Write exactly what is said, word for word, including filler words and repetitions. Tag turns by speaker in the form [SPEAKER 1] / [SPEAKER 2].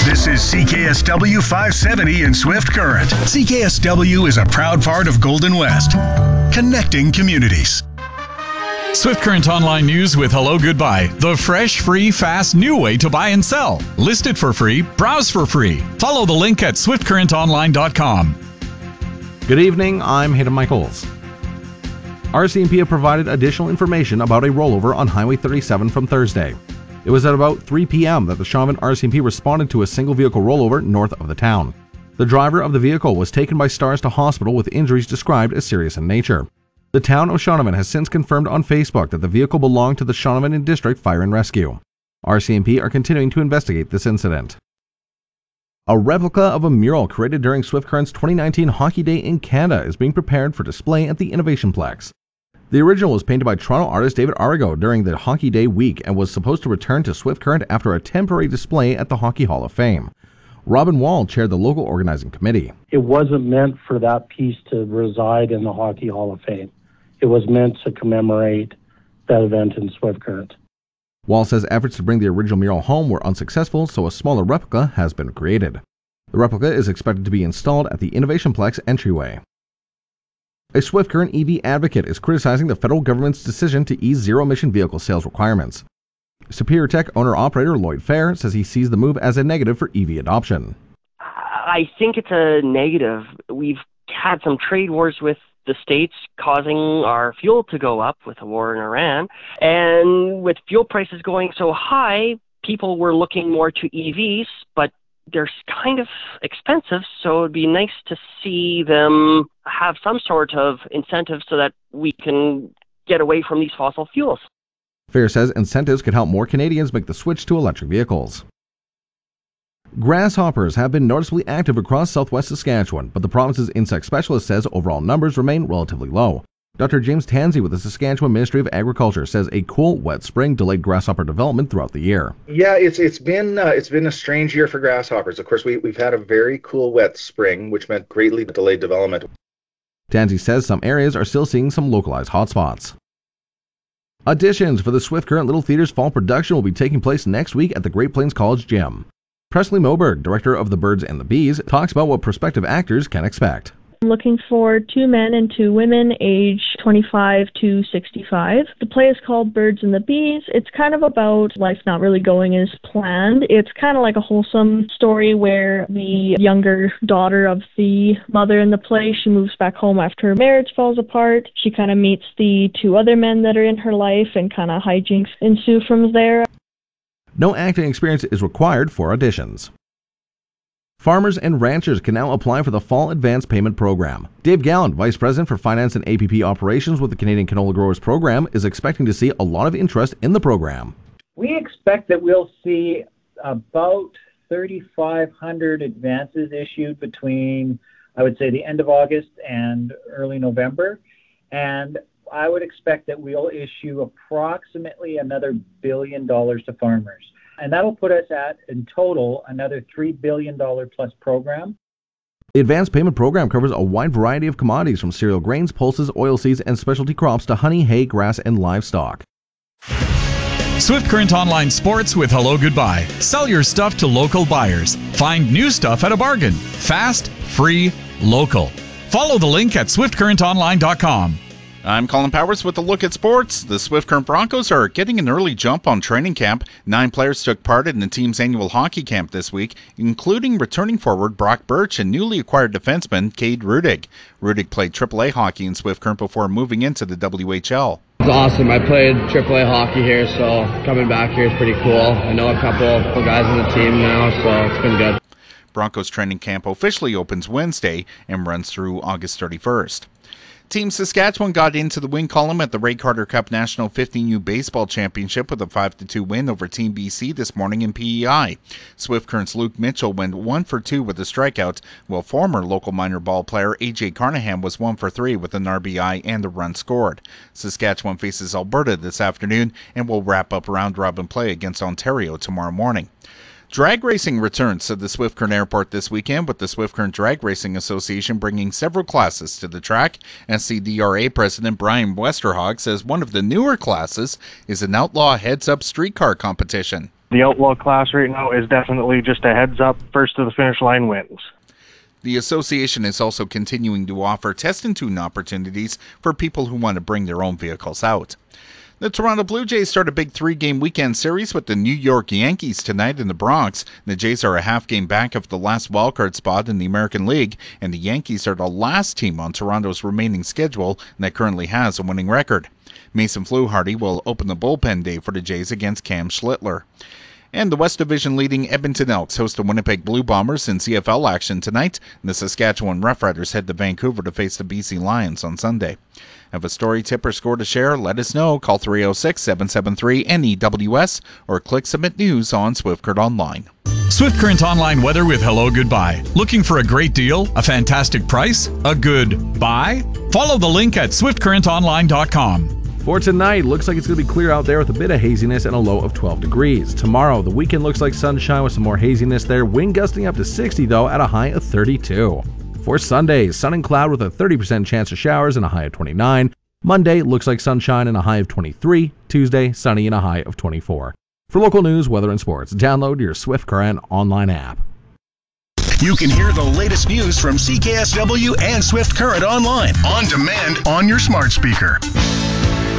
[SPEAKER 1] This is C K S W five seventy in Swift Current. C K S W is a proud part of Golden West, connecting communities.
[SPEAKER 2] Swift Current Online News with Hello Goodbye, the fresh, free, fast, new way to buy and sell. List it for free, browse for free. Follow the link at swift current online dot com.
[SPEAKER 3] Good evening, I'm Hayden Michaels. R C M P have provided additional information about a rollover on Highway thirty-seven from Thursday. It was at about three p.m. that the Shaunavon R C M P responded to a single vehicle rollover north of the town. The driver of the vehicle was taken by Stars to hospital with injuries described as serious in nature. The town of Shaunavon has since confirmed on Facebook that the vehicle belonged to the Shaunavon District Fire and Rescue. R C M P are continuing to investigate this incident. A replica of a mural created during Swift Current's twenty nineteen Hockey Day in Canada is being prepared for display at the Innovation Plex. The original was painted by Toronto artist David Arago during the Hockey Day week and was supposed to return to Swift Current after a temporary display at the Hockey Hall of Fame. Robin Wall chaired the local organizing committee.
[SPEAKER 4] It wasn't meant for that piece to reside in the Hockey Hall of Fame. It was meant to commemorate that event in Swift Current.
[SPEAKER 3] Wall says efforts to bring the original mural home were unsuccessful, so a smaller replica has been created. The replica is expected to be installed at the Innovation Plex entryway. A Swift Current E V advocate is criticizing the federal government's decision to ease zero-emission vehicle sales requirements. Superior Tech owner-operator Lloyd Fair says he sees the move as a negative for E V adoption.
[SPEAKER 5] I think it's a negative. We've had some trade wars with the States causing our fuel to go up with the war in Iran. And with fuel prices going so high, people were looking more to E Vs, but they're kind of expensive, so it'd be nice to see them have some sort of incentive so that we can get away from these fossil fuels.
[SPEAKER 3] Fair says incentives could help more Canadians make the switch to electric vehicles. Grasshoppers have been noticeably active across southwest Saskatchewan, but the province's insect specialist says overall numbers remain relatively low. Doctor James Tansey with the Saskatchewan Ministry of Agriculture says a cool, wet spring delayed grasshopper development throughout the year.
[SPEAKER 6] Yeah, it's it's been uh, it's been a strange year for grasshoppers. Of course, we we've had a very cool, wet spring, which meant greatly delayed development.
[SPEAKER 3] Tansey says some areas are still seeing some localized hotspots. Auditions for the Swift Current Little Theater's fall production will be taking place next week at the Great Plains College Gym. Presley Moberg, director of The Birds and the Bees, talks about what prospective actors can expect.
[SPEAKER 7] I'm looking for two men and two women, age twenty-five to sixty-five. The play is called Birds and the Bees. It's kind of about life not really going as planned. It's kind of like a wholesome story where the younger daughter of the mother in the play, she moves back home after her marriage falls apart. She kind of meets the two other men that are in her life and kind of hijinks ensue from there.
[SPEAKER 3] No acting experience is required for auditions. Farmers and ranchers can now apply for the Fall Advance Payment Program. Dave Gallant, Vice President for Finance and A P P Operations with the Canadian Canola Growers Program, is expecting to see a lot of interest in the program.
[SPEAKER 8] We expect that we'll see about thirty-five hundred advances issued between, I would say, the end of August and early November. And I would expect that we'll issue approximately another billion dollars to farmers. And that'll put us at, in total, another three billion dollars plus program.
[SPEAKER 3] The Advanced Payment Program covers a wide variety of commodities from cereal grains, pulses, oilseeds, and specialty crops to honey, hay, grass, and livestock.
[SPEAKER 2] Swift Current Online Sports with Hello Goodbye. Sell your stuff to local buyers. Find new stuff at a bargain. Fast, free, local. Follow the link at swift current online dot com.
[SPEAKER 9] I'm Colin Powers with a look at sports. The Swift Current Broncos are getting an early jump on training camp. Nine players took part in the team's annual hockey camp this week, including returning forward Brock Birch and newly acquired defenseman Cade Rudig. Rudig played triple A hockey in Swift Current before moving into the W H L.
[SPEAKER 10] It's awesome. I played triple A hockey here, so coming back here is pretty cool. I know a couple of guys on the team now, so it's been good.
[SPEAKER 9] Broncos training camp officially opens Wednesday and runs through August thirty-first. Team Saskatchewan got into the win column at the Ray Carter Cup National fifteen U Baseball Championship with a five to two win over Team B C this morning in P E I. Swift Current's Luke Mitchell went one for two with a strikeout, while former local minor ball player A J Carnahan was one for three with an R B I and a run scored. Saskatchewan faces Alberta this afternoon and will wrap up round-robin play against Ontario tomorrow morning. Drag racing returns to the Swift Current Airport this weekend, with the Swift Current Drag Racing Association bringing several classes to the track. S C D R A President Brian Westerhog says one of the newer classes is an outlaw heads-up streetcar competition.
[SPEAKER 11] The Outlaw class right now is definitely just a heads up, first to the finish line wins.
[SPEAKER 9] The association is also continuing to offer test and tune opportunities for people who want to bring their own vehicles out. The Toronto Blue Jays start a big three-game weekend series with the New York Yankees tonight in the Bronx. The Jays are a half-game back of the last wildcard spot in the American League, and the Yankees are the last team on Toronto's remaining schedule that currently has a winning record. Mason Fluharty will open the bullpen day for the Jays against Cam Schlittler. And the West Division leading Edmonton Elks host the Winnipeg Blue Bombers in C F L action tonight. And the Saskatchewan Roughriders head to Vancouver to face the B C Lions on Sunday. Have a story, tip, or score to share? Let us know. Call three oh six, seven seven three, N E W S or click Submit News on Swift Current Online.
[SPEAKER 2] Swift Current Online weather with Hello Goodbye. Looking for a great deal? A fantastic price? A good buy? Follow the link at swift current online dot com.
[SPEAKER 3] For tonight, looks like it's going to be clear out there with a bit of haziness and a low of twelve degrees. Tomorrow, the weekend looks like sunshine with some more haziness there. Wind gusting up to sixty, though, at a high of thirty-two. For Sunday, sun and cloud with a thirty percent chance of showers and a high of twenty-nine. Monday, looks like sunshine and a high of twenty-three. Tuesday, sunny and a high of twenty-four. For local news, weather, and sports, download your Swift Current online app.
[SPEAKER 1] You can hear the latest news from C K S W and Swift Current online, on demand, on your smart speaker.